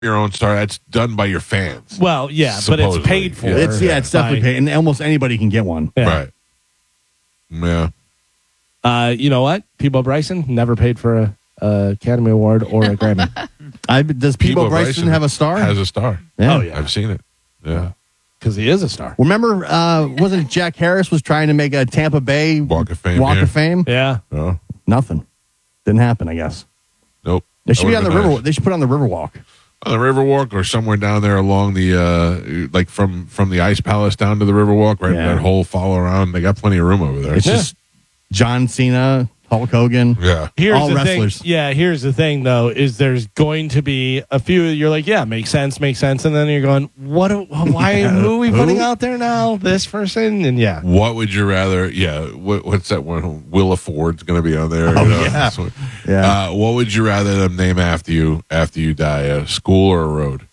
your own star. That's done by your fans. Well, yeah, but it's Supposedly. paid for. Yeah. It's definitely paid, and almost anybody can get one. Yeah. Right. Yeah. You know what? Peebo Bryson never paid for a Academy Award or a Grammy. Does Peebo Bryson have a star? Has a star. Yeah. Oh, yeah. I've seen it. Yeah. Because he is a star. Remember, wasn't Jack Harris was trying to make a Tampa Bay Walk of Fame. Walk here. of Fame? Yeah. Oh, Nothing. Didn't happen, I guess. nope. They should That be on the would've river. been They should put it on the Riverwalk. nice. On the Riverwalk or somewhere down there along the, like from the Ice Palace down to the Riverwalk, right? Yeah. That whole follow around. They got plenty of room over there. It's just John Cena, Hulk Hogan. Yeah. Here's All the wrestlers. thing. Yeah, here's the thing though, is there's going to be a few you're like, yeah, makes sense, and then you're going, why who are we putting out there now? This person? And yeah. What would you rather? Yeah. What's that one? Willa Ford's going to be on there. Oh, yeah. So, Yeah. what would you rather them name after you die? A school or a road?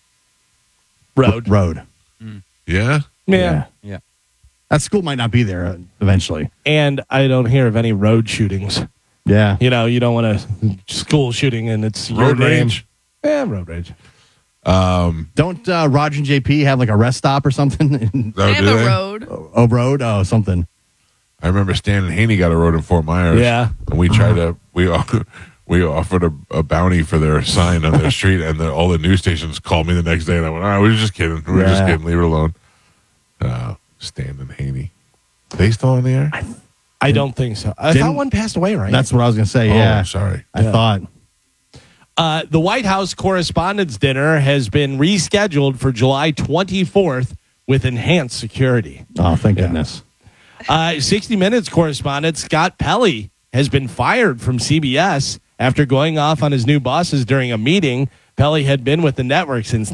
Road. Yeah. Yeah. That school might not be there eventually. And I don't hear of any road shootings. Yeah. You know, you don't want a school shooting and it's your Road name. rage. Yeah, road rage. Don't Roger and JP have like a rest stop or something? Oh, They have do a they? road. road? Oh, something. I remember Stan and Haney got a road in Fort Myers. Yeah. And we tried to we offered a bounty for their sign on their street, and all the news stations called me the next day, and I went, "All right, we were just kidding. We were just Yeah. kidding. Leave it alone." Stan and Haney. They still on the air? I don't think so. I thought one passed away, right? That's what I was going to say. Oh, Yeah. sorry. I thought. The White House Correspondents' Dinner has been rescheduled for July 24th with enhanced security. Oh, thank goodness. 60 Minutes correspondent Scott Pelley has been fired from CBS after going off on his new bosses during a meeting. Pelley had been with the network since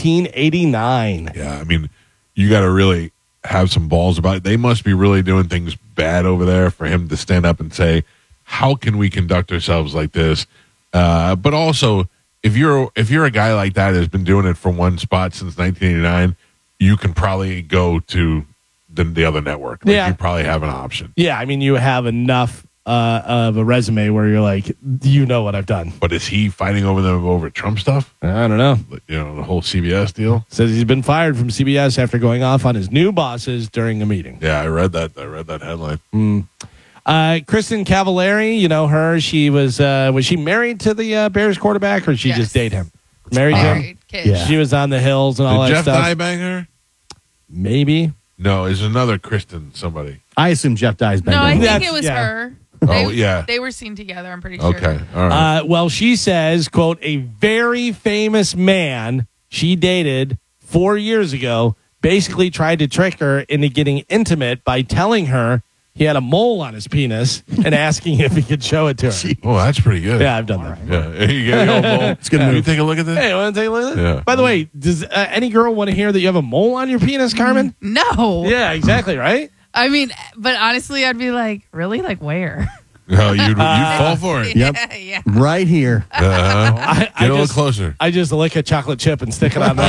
1989. Yeah, I mean, you got to really have some balls about it. They must be really doing things bad over there for him to stand up and say, "How can we conduct ourselves like this?" But also, if you're a guy like that who's been doing it from one spot since 1989, you can probably go to the other network. Like, Yeah. you probably have an option. Yeah, I mean, you have enough of a resume where you're like, you know what I've done. But is he fighting over them over Trump stuff? I don't know. You know, the whole CBS deal. Says he's been fired from CBS after going off on his new bosses during a meeting. Yeah, I read that headline. Kristen Cavallari, you know her. She was she married to the Bears quarterback, or did she Yes. just date him? Married him. Married kid. Yeah. She was on the hills and all Did that Jeff stuff. Dye bang her? Maybe. No, it's another Kristen somebody. I assume Jeff Dye's been No, I doing think That's- it was yeah. her. Oh, yeah. They were seen together, I'm pretty sure. Okay, all right. Well, she says, quote, a very famous man she dated 4 years ago basically tried to trick her into getting intimate by telling her he had a mole on his penis and asking if he could show it to her. Oh, that's pretty good. Yeah, I've done that. Yeah, you get the old mole. It's good You move. take a look at this. Hey, want to take a look at that? Yeah. By the way, does any girl want to hear that you have a mole on your penis, Carmen? No. Yeah, exactly, right? I mean, but honestly, I'd be like, really? Like, where? No, you'd fall for it. Yep. yeah. right here. Uh-huh. I Get a little just- closer. I just lick a chocolate chip and stick it on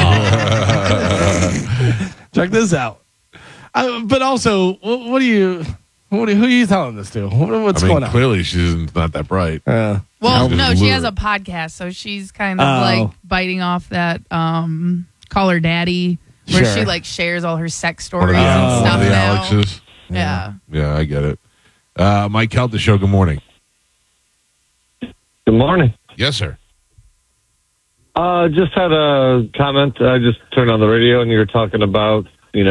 there. Check this out. But also, who are you telling this to? What's I mean, going on? clearly she's not that bright. Well, Yeah. no, she has Lure. a podcast, so she's kind of Oh. like biting off that Call Her Daddy, where Sure. she like shares all her sex One of stories the, and one stuff of the now. Alexes. Yeah. Yeah, I get it. Mike Kelta Show, good morning. Good morning. Yes, sir. Just had a comment. I just turned on the radio and you were talking about,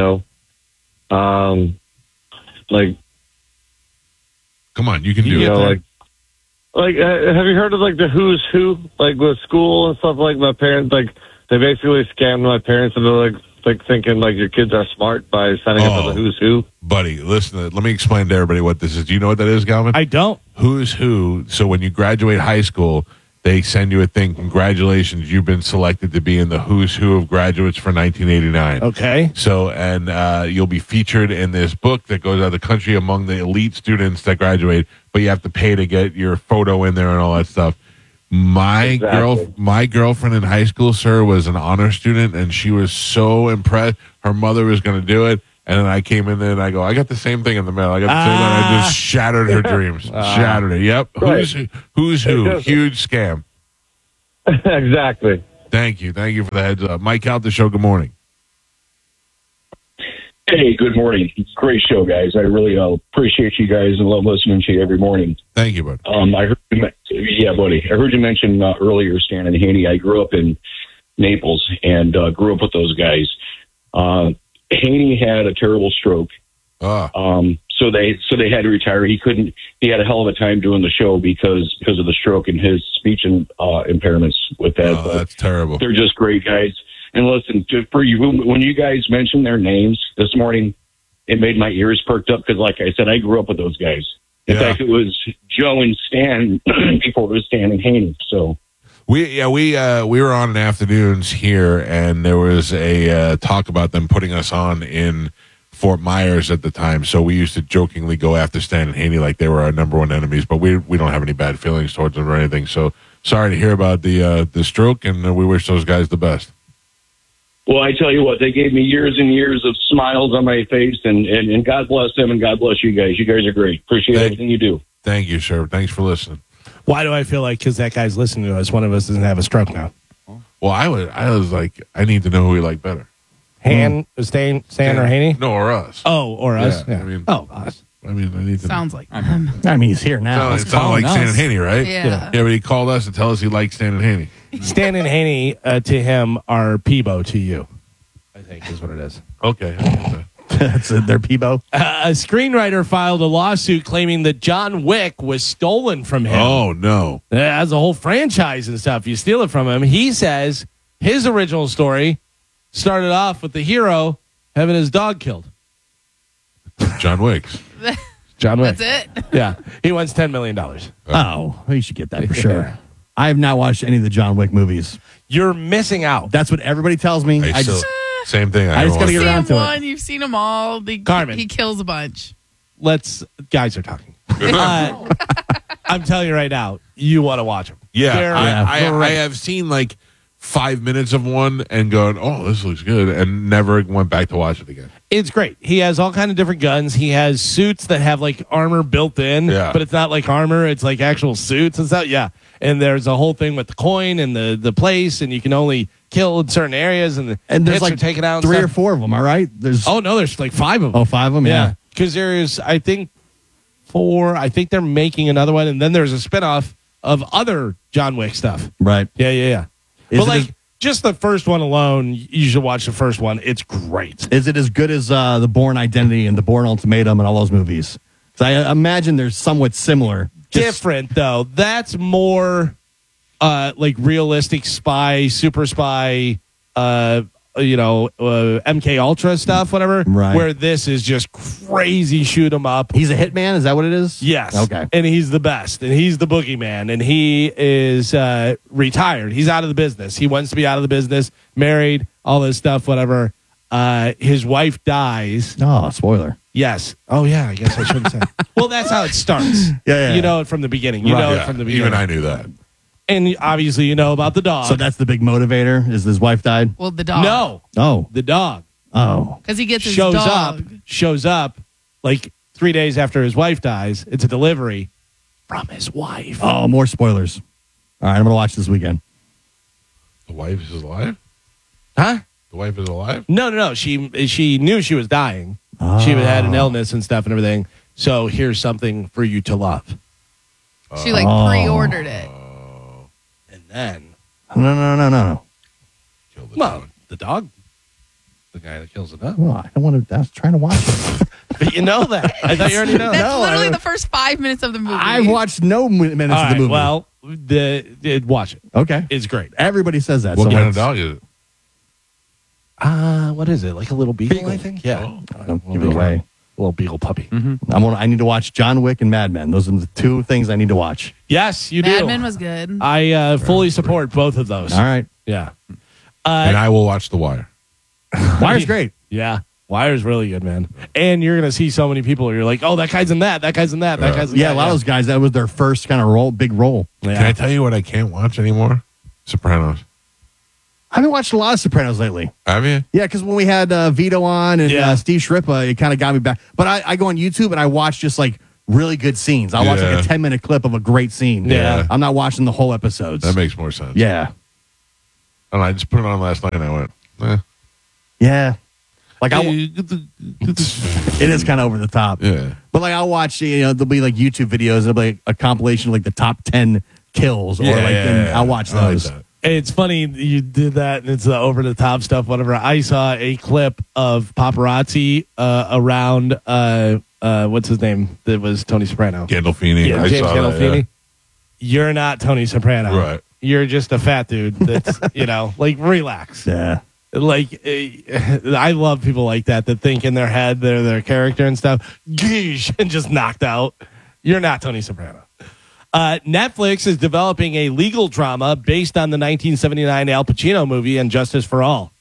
like, Come on, you can do you it. know, like, have you heard of like the who's who, like with school and stuff? Like my parents, like they basically scammed my parents into like thinking like your kids are smart by signing up for the who's who. Buddy, listen, let me explain to everybody what this is. Do you know what that is, Galvin? I don't. Who's who? So when you graduate high school, they send you a thing. Congratulations, you've been selected to be in the who's who of graduates for 1989. Okay. So, and you'll be featured in this book that goes out of the country among the elite students that graduate, but you have to pay to get your photo in there and all that stuff. My girlfriend in high school, sir, was an honor student, and she was so impressed. Her mother was going to do it, and then I came in there and I go, I got the same thing in the mail. I got the same one. I just shattered her dreams. Shattered it. Yep. Right. Who's who? It doesn't- Huge scam. Exactly. Thank you for the heads up. Mike out the show. Good morning. Hey, good morning. Great show, guys. I really appreciate you guys and love listening to you every morning. Thank you, bud. I heard buddy. I heard you mention earlier Stan and Haney. I grew up in Naples and grew up with those guys. Haney had a terrible stroke. So they had to retire. He had a hell of a time doing the show because of the stroke and his speech and impairments with that. Oh, that's terrible. They're just great guys. And listen, for you, when you guys mentioned their names this morning, it made my ears perked up because, like I said, I grew up with those guys. In fact, it was Joe and Stan before it was Stan and Haney. So we were on in afternoons here, and there was a talk about them putting us on in Fort Myers at the time. So we used to jokingly go after Stan and Haney like they were our number one enemies, but we don't have any bad feelings towards them or anything. So sorry to hear about the stroke, and we wish those guys the best. Well, I tell you what, they gave me years and years of smiles on my face, and God bless them, and God bless you guys. You guys are great. Appreciate everything you do. Thank you, sir. Thanks for listening. Why do I feel like because that guy's listening to us, one of us doesn't have a stroke now? Well, I was like, I need to know who we like better. Stan or Haney? No, or us. Oh, or us. Yeah, Yeah. I mean, us. I need to Sounds like I mean, he's here now. It sounds like Stan and Haney, right? Yeah. Yeah, but he called us to tell us he likes Stan and Haney. Stan and Haney to him are Peebo to you, I think is what it is. Okay. That's their Peebo. A screenwriter filed a lawsuit claiming that John Wick was stolen from him. Oh, no. As a whole franchise and stuff. You steal it from him. He says his original story started off with the hero having his dog killed. John Wick's. John Wick. That's it. Yeah. He wants $10 million. Oh, you should get that for sure. I have not watched any of the John Wick movies. You're missing out. That's what everybody tells me. Same thing. I just gotta get around You've seen to it. one. You've seen them all. Carmen. He kills a bunch. Guys are talking. I'm telling you right now, you want to watch them. Yeah, I have seen like 5 minutes of one and gone, oh, this looks good, and never went back to watch it again. It's great. He has all kind of different guns. He has suits that have like armor built in, but it's not like armor. It's like actual suits and stuff. Yeah. And there's a whole thing with the coin and the place, and you can only kill in certain areas, and there's like taken out 3 or 4 of them, all right? There's like 5 of them. Oh, 5 of them, yeah. Because there's, I think, 4. I think they're making another one, and then there's a spinoff of other John Wick stuff. Right. Yeah. But like, just the first one alone, you should watch the first one. It's great. Is it as good as The Bourne Identity and The Bourne Ultimatum and all those movies? Because I imagine they're somewhat similar. Different, though. That's more like realistic spy, super spy, MK Ultra stuff, whatever. Right. Where this is just crazy shoot 'em up. He's a hitman? Is that what it is? Yes. Okay. And he's the best. And he's the boogeyman. And he is retired. He's out of the business. He wants to be out of the business, married, all this stuff, whatever. His wife dies. Oh, spoiler. Yes. Oh, yeah. I guess I shouldn't say. Well, that's how it starts. Yeah. You know it from the beginning. You know it from the beginning. Even I knew that. And obviously, you know about the dog. So that's the big motivator, is his wife died? Well, the dog. No. Oh. The dog. Oh. Because he gets his shows dog. up like 3 days after his wife dies. It's a delivery from his wife. Oh, more spoilers. All right, I'm going to watch this weekend. The wife is alive? Huh? The wife is alive? No. She knew she was dying. She had an illness and stuff and everything. So here's something for you to love. She pre-ordered it. And then No. Kill the well, dog. the dog, the guy that kills the dog. Well, I don't want to. I was trying to watch it. But you know that. I thought you already know. That's literally the first 5 minutes of the movie. I've watched no minutes All of right, the movie. well, watch it. Okay. It's great. Everybody says that. What so kind of let's- dog is it? What is it? Like a little beagle, I think? Yeah. Don't give it away. A little beagle puppy. I need to watch John Wick and Mad Men. Those are the 2 things I need to watch. Yes, you Mad do. Men was good. I fully support both of those. All right. Yeah. And I will watch The Wire. Wire's great. Yeah. Wire's really good, man. And you're going to see so many people where you're like, oh, that guy's in that. That guy's in that. That guy's in Yeah, that. a lot of those guys, that was their first kind of big role. Yeah. Can I tell you what I can't watch anymore? Sopranos. I haven't watched a lot of Sopranos lately. Have you? Yeah, because when we had Vito on and Yeah. Steve Shrippa, it kind of got me back. But I go on YouTube and I watch just like really good scenes. I'll watch like a 10-minute clip of a great scene. Yeah. I'm not watching the whole episodes. That makes more sense. Yeah. And I just put it on last night and I went, Yeah. Like it is kind of over the top. Yeah. But like I'll watch, there'll be like YouTube videos. There'll be like a compilation of like the top 10 kills, or I'll watch those. Like It's funny you did that, and it's the over the top stuff. Whatever. I saw a clip of paparazzi around what's his name? That was Tony Soprano. Gandolfini. Yeah, I James saw Gandolfini. that, yeah. You're not Tony Soprano. Right. You're just a fat dude. That's like relax. Yeah. Like I love people like that think in their head they're their character and stuff. Geesh, and just knocked out. You're not Tony Soprano. Netflix is developing a legal drama based on the 1979 Al Pacino movie and Justice for All.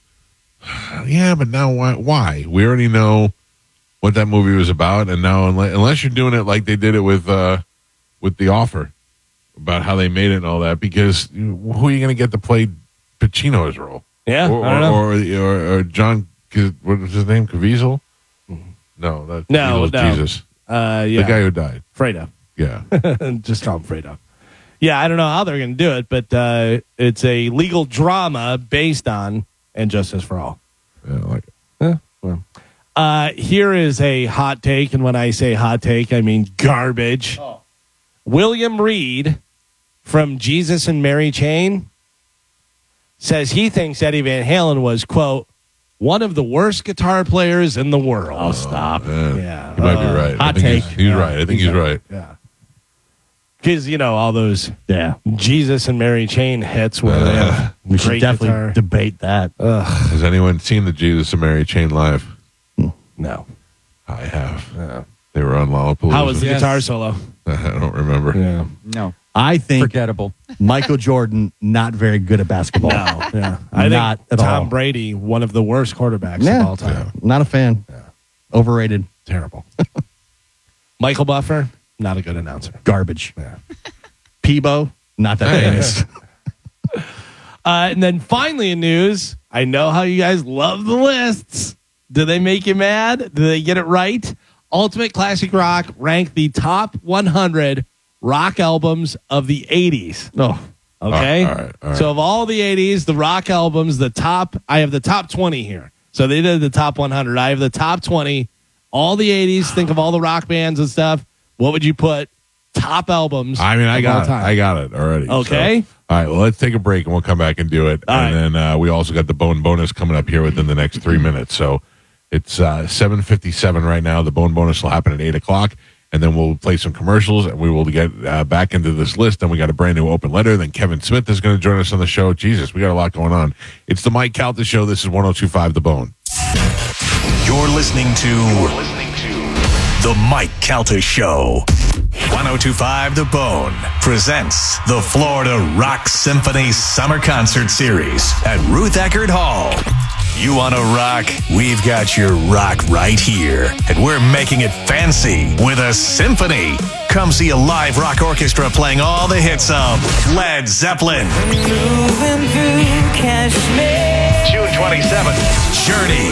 Yeah, but now why? We already know what that movie was about, and now unless you're doing it like they did it with The Offer, about how they made it and all that, because who are you going to get to play Pacino's role? Yeah, I don't know. Or John, what was his name? Caviezel? No, no. Jesus. The guy who died. Fredo. Yeah. Just call him Fredo. Yeah, I don't know how they're going to do it, but it's a legal drama based on And Justice for All. Yeah, I like it. Yeah, well. Here is a hot take, and when I say hot take, I mean garbage. Oh. William Reed from Jesus and Mary Chain says he thinks Eddie Van Halen was, quote, one of the worst guitar players in the world. Oh, stop. Yeah. He might be right. Hot take. He's right. I think he's right. Yeah. Because, all those Jesus and Mary Chain hits where we should great definitely guitar. debate that. Has anyone seen the Jesus and Mary Chain live? No. I have. They were on Lollapalooza. How was the guitar solo? I don't remember. Yeah. No. I think Forgettable. Michael Jordan, not very good at basketball. Yeah. I Not think at Tom all. Brady, one of the worst quarterbacks of all time. Not a fan. Overrated. Terrible. Michael Buffer, not a good announcer. Garbage. Yeah. Peebo, not that famous. And then finally in news, I know how you guys love the lists. Do they make you mad? Do they get it right? Ultimate Classic Rock ranked the top 100 rock albums of the 80s. Oh, okay. All right. So of all the 80s, the rock albums, I have the top 20 here. So they did the top 100. I have the top 20. All the 80s. Think of all the rock bands and stuff. What would you put top albums? I mean, I of all got it. time? I got it already. Okay. So, all right. Well, let's take a break and we'll come back and do it. All and then we also got the Bone Bonus coming up here within the next 3 minutes. So it's 7:57 right now. The Bone Bonus will happen at 8 o'clock. And then we'll play some commercials, and we will get back into this list. Then we got a brand new open letter. Then Kevin Smith is going to join us on the show. Jesus, we got a lot going on. It's the Mike Calta Show. This is 102.5 The Bone. You're listening to the Mike Calta Show. 102.5 The Bone presents the Florida Rock Symphony Summer Concert Series at Ruth Eckerd Hall. You want to rock? We've got your rock right here. And we're making it fancy with a symphony. Come see a live rock orchestra playing all the hits of Led Zeppelin. June 27th, Journey.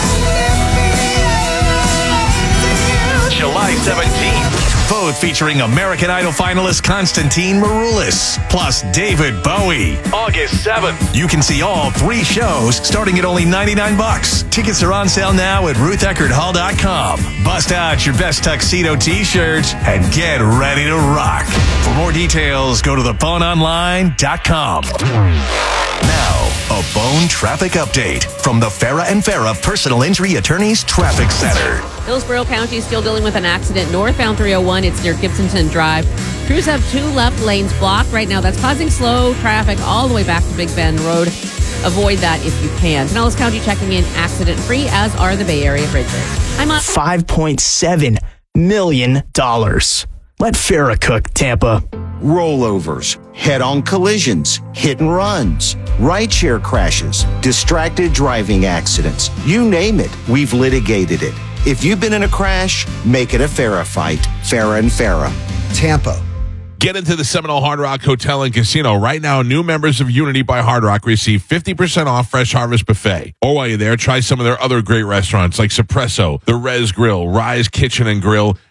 July 17th, both featuring American Idol finalist Constantine Maroulis, plus David Bowie. August 7th, you can see all 3 shows starting at only $99. Tickets are on sale now at RuthEckerdHall.com. Bust out your best tuxedo t-shirts and get ready to rock. For more details, go to theboneonline.com. Now, a Bone traffic update from the Farah and Farah Personal Injury Attorneys Traffic Center. Hillsborough County is still dealing with an accident northbound 301. It's near Gibsonton Drive. Crews have 2 left lanes blocked right now. That's causing slow traffic all the way back to Big Bend Road. Avoid that if you can. Pinellas County checking in accident-free, as are the Bay Area bridges. I'm on $5.7 million. Let Farah cook, Tampa. Rollovers, head-on collisions, hit and runs, rideshare crashes, distracted driving accidents. You name it, we've litigated it. If you've been in a crash, make it a Farah fight. Farah and Farah. Tampa. Get into the Seminole Hard Rock Hotel and Casino. Right now, new members of Unity by Hard Rock receive 50% off Fresh Harvest Buffet. Or while you're there, try some of their other great restaurants like Suppresso, The Res Grill, Rise Kitchen and Grill,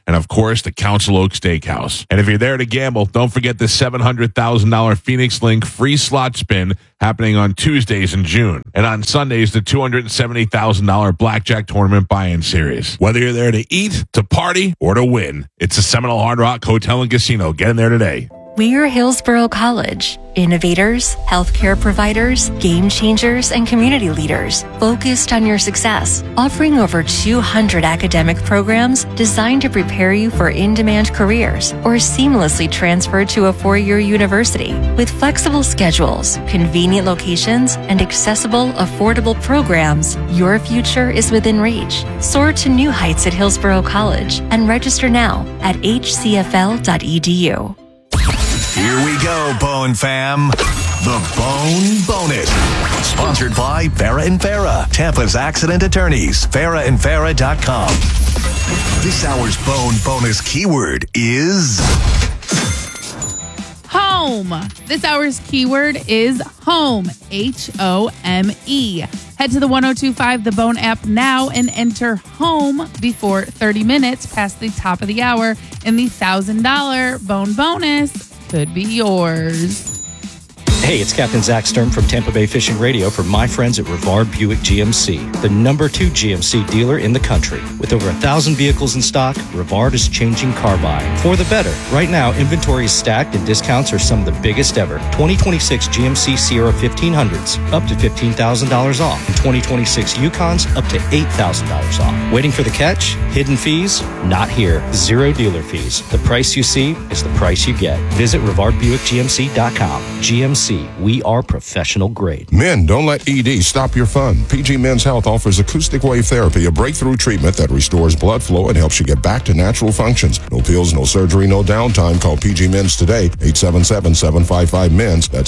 and of course, the Council Oak Steakhouse. And if you're there to gamble, don't forget the $700,000 Phoenix Link free slot spin happening on Tuesdays in June. And on Sundays, the $270,000 Blackjack Tournament buy-in series. Whether you're there to eat, to party, or to win, it's the Seminole Hard Rock Hotel and Casino. Get in there today. We're Hillsborough College. Innovators, healthcare providers, game changers, and community leaders focused on your success. Offering over 200 academic programs designed to prepare you for in-demand careers or seamlessly transfer to a four-year university. With flexible schedules, convenient locations, and accessible, affordable programs, your future is within reach. Soar to new heights at Hillsborough College and register now at hcfl.edu. Here we go, Bone fam. The Bone Bonus. Sponsored by Farah and Farah, Tampa's accident attorneys. FarahandFarah.com. This hour's Bone Bonus keyword is home. This hour's keyword is home. H-O-M-E. Head to the 1025 The Bone app now and enter home before 30 minutes past the top of the hour, and the $1,000 Bone Bonus could be yours. Hey, it's Captain Zach Stern from Tampa Bay Fishing Radio for my friends at Rivard Buick GMC, the #2 GMC dealer in the country. With over 1,000 vehicles in stock, Rivard is changing car buying for the better. Right now, inventory is stacked and discounts are some of the biggest ever. 2026 GMC Sierra 1500s, up to $15,000 off. And 2026 Yukons, up to $8,000 off. Waiting for the catch? Hidden fees? Not here. Zero dealer fees. The price you see is the price you get. Visit RivardBuickGMC.com. GMC. We are professional grade. Men, don't let ED stop your fun. PG Men's Health offers acoustic wave therapy, a breakthrough treatment that restores blood flow and helps you get back to natural functions. No pills, no surgery, no downtime. Call PG Men's today, 877-755-MENS. That's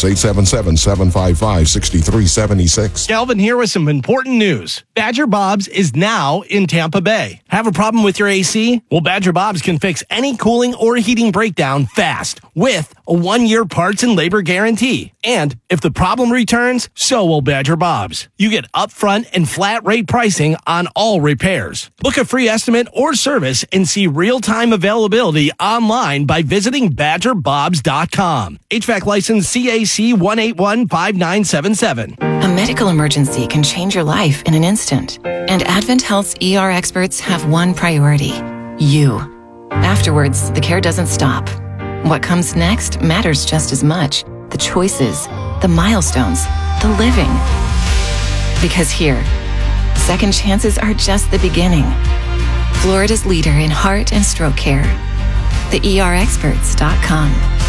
877-755-6376. Galvin here with some important news. Badger Bob's is now in Tampa Bay. Have a problem with your AC? Well, Badger Bob's can fix any cooling or heating breakdown fast with a 1-year parts and labor guarantee. And if the problem returns, so will Badger Bob's. You get upfront and flat rate pricing on all repairs. Book a free estimate or service and see real-time availability online by visiting BadgerBobs.com. HVAC license CAC 1815977. A medical emergency can change your life in an instant. And Advent Health's ER experts have one priority: you. Afterwards, the care doesn't stop. What comes next matters just as much. The choices, the milestones, the living. Because here, second chances are just the beginning. Florida's leader in heart and stroke care. TheERexperts.com.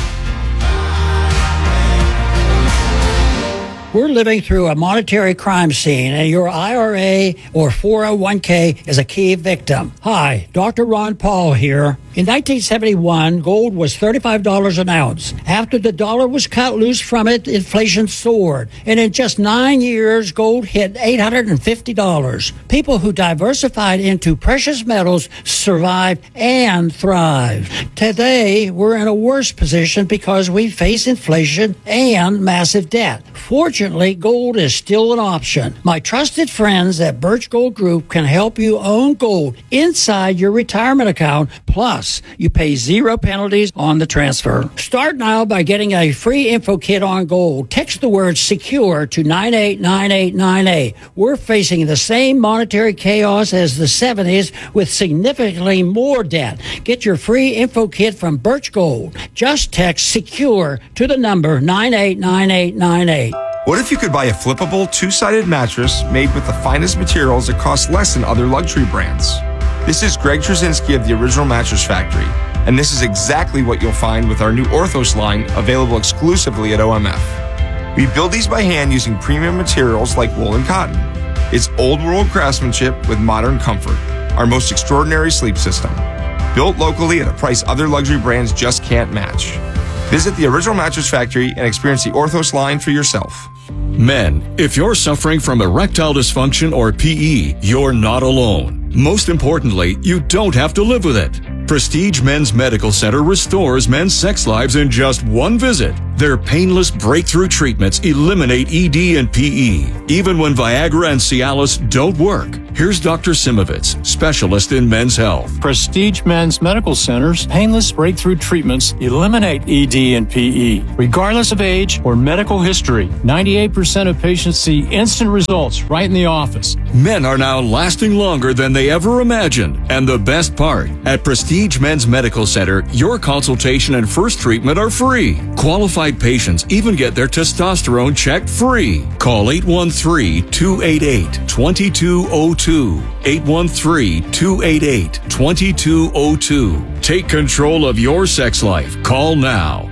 We're living through a monetary crime scene, and your IRA or 401k is a key victim. Hi, Dr. Ron Paul here. In 1971, gold was $35 an ounce. After the dollar was cut loose from it, inflation soared. And in just 9 years, gold hit $850. People who diversified into precious metals survived and thrived. Today, we're in a worse position because we face inflation and massive debt. Fortunately, gold is still an option. My trusted friends at Birch Gold Group can help you own gold inside your retirement account. Plus, you pay 0 penalties on the transfer. Start now by getting a free info kit on gold. Text the word SECURE to 989898. We're facing the same monetary chaos as the 70s with significantly more debt. Get your free info kit from Birch Gold. Just text SECURE to the number 989898. What if you could buy a flippable, two-sided mattress made with the finest materials that cost less than other luxury brands? This is Greg Trzynski of the Original Mattress Factory, and this is exactly what you'll find with our new Orthos line, available exclusively at OMF. We build these by hand using premium materials like wool and cotton. It's old-world craftsmanship with modern comfort, our most extraordinary sleep system. Built locally at a price other luxury brands just can't match. Visit the Original Mattress Factory and experience the Orthos line for yourself. Men, if you're suffering from erectile dysfunction or PE, you're not alone. Most importantly, you don't have to live with it. Prestige Men's Medical Center restores men's sex lives in just one visit. Their painless breakthrough treatments eliminate ED and PE, even when Viagra and Cialis don't work. Here's Dr. Simovitz, specialist in men's health. Prestige Men's Medical Center's painless breakthrough treatments eliminate ED and PE, regardless of age or medical history. 98% of patients see instant results right in the office. Men are now lasting longer than they ever imagined. And the best part, at Prestige Men's Medical Center, your consultation and first treatment are free. Qualified patients even get their testosterone checked free. Call 813-288-2202. 813-288-2202. Take control of your sex life. Call now.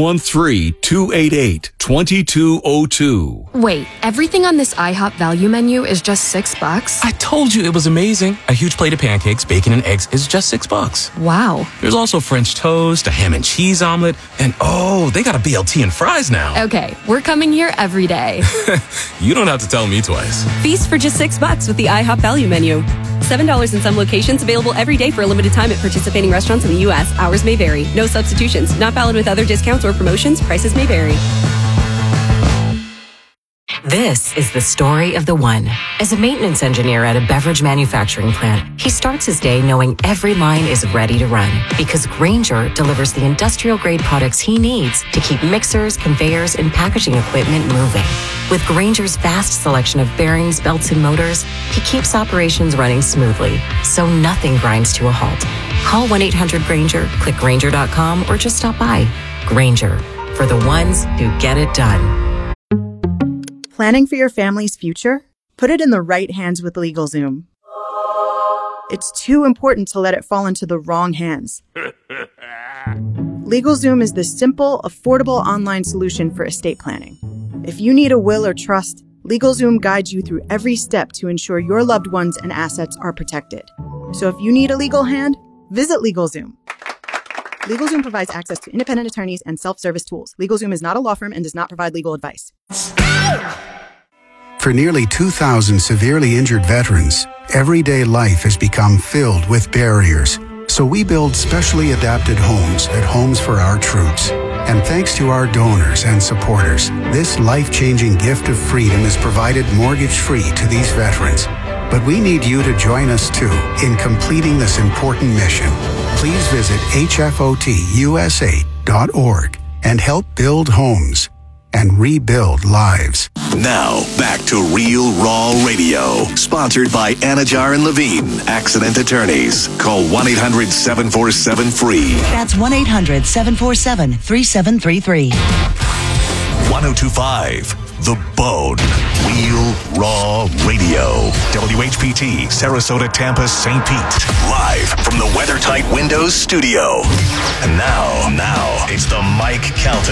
813-288-2202. Wait, everything on this IHOP value menu is just $6? I told you it was amazing. A huge plate of pancakes, bacon, and eggs is just $6. Wow. There's also French toast, a ham and cheese omelet, and oh, they got a BLT and fries now. Okay, we're coming here every day. You don't have to tell me twice. Feast for just $6 with the IHOP value menu. $7 in some locations, available every day for a limited time at participating restaurants in the U.S. Hours may vary. No substitutions. Not valid with other discounts or promotions. Prices may vary. This is the story of the one. As a maintenance engineer at a beverage manufacturing plant, he starts his day knowing every line is ready to run because Grainger delivers the industrial-grade products he needs to keep mixers, conveyors, and packaging equipment moving. With Grainger's vast selection of bearings, belts, and motors, he keeps operations running smoothly, so nothing grinds to a halt. Call 1-800-GRAINGER, click Grainger.com, or just stop by. Grainger, for the ones who get it done. Planning for your family's future? Put it in the right hands with LegalZoom. It's too important to let it fall into the wrong hands. LegalZoom is the simple, affordable online solution for estate planning. If you need a will or trust, LegalZoom guides you through every step to ensure your loved ones and assets are protected. So if you need a legal hand, visit LegalZoom. LegalZoom provides access to independent attorneys and self-service tools. LegalZoom is not a law firm and does not provide legal advice. For nearly 2,000 severely injured veterans, everyday life has become filled with barriers. So we build specially adapted homes at Homes for Our Troops. And thanks to our donors and supporters, this life-changing gift of freedom is provided mortgage-free to these veterans. But we need you to join us, too, in completing this important mission. Please visit hfotusa.org and help build homes and rebuild lives. Now, back to Real Raw Radio, sponsored by Anajar and Levine, accident attorneys. Call 1-800-747-FREE. That's 1-800-747-3733. 1025, The Bone. Real Raw Radio. WHPT, Sarasota, Tampa, St. Pete. Live from the WeatherTight Windows studio. And now, it's the Mike Calta